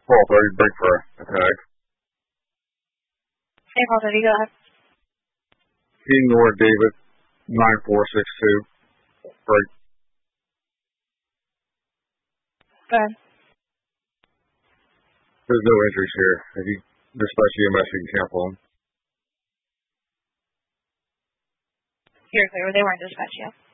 12:30, break for attack. Hey, Paul, go ahead. King Nord David, 9462, break. Go ahead. There's no injuries here. If you dispatch EMS, you can cancel them. You're clear. They weren't dispatched yet.